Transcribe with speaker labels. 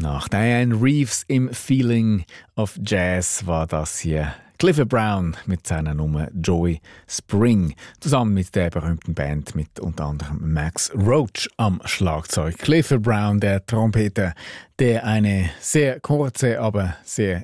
Speaker 1: Nach Diane Reeves im Feeling of Jazz war das hier Clifford Brown mit seiner Nummer Joy Spring, zusammen mit der berühmten Band mit unter anderem Max Roach am Schlagzeug. Clifford Brown, der Trompeter, der eine sehr kurze, aber sehr